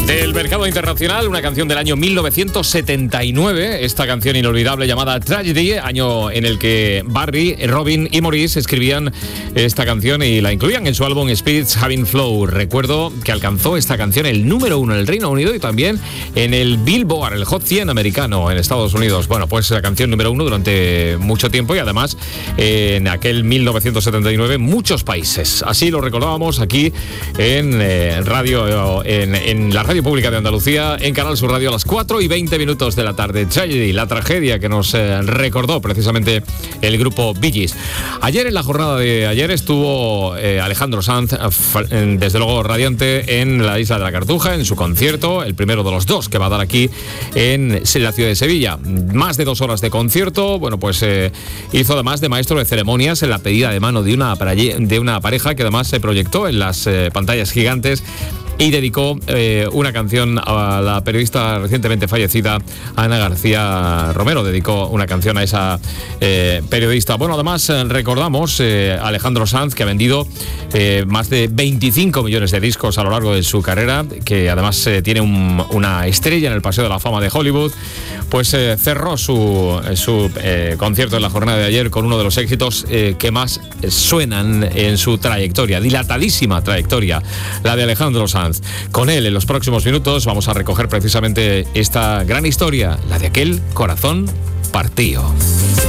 Del mercado internacional, una canción del año 1979, esta canción inolvidable llamada Tragedy, año en el que Barry, Robin y Maurice escribían esta canción y la incluían en su álbum Spirits Having Flow. Recuerdo que alcanzó esta canción el número 1 en el Reino Unido y también en el Billboard, el Hot 100 americano en Estados Unidos. Bueno, pues la canción número 1 durante mucho tiempo y además en aquel 1979 muchos países. Así lo recordábamos aquí en radio, en la radio pública de Andalucía, en Canal Sur Radio a las 4:20 de la tarde. Tragedy, la tragedia que nos recordó precisamente el grupo Bee Gees. Ayer, en la jornada de ayer, estuvo Alejandro Sanz, desde luego radiante, en la Isla de la Cartuja, en su concierto, el primero de los dos que va a dar aquí en la ciudad de Sevilla. Más de 2 horas de concierto. Bueno, pues hizo además de maestro de ceremonias en la pedida de mano de una pareja que además se proyectó en las pantallas gigantes y dedicó una canción a la periodista recientemente fallecida Ana García Romero. Dedicó una canción a esa periodista. Bueno, además recordamos Alejandro Sanz, que ha vendido más de 25 millones de discos a lo largo de su carrera, que además tiene una estrella en el Paseo de la Fama de Hollywood. Pues cerró su concierto en la jornada de ayer con uno de los éxitos que más suenan en su trayectoria, dilatadísima trayectoria, la de Alejandro Sanz. Con él, en los próximos minutos, vamos a recoger precisamente esta gran historia, la de aquel corazón partido.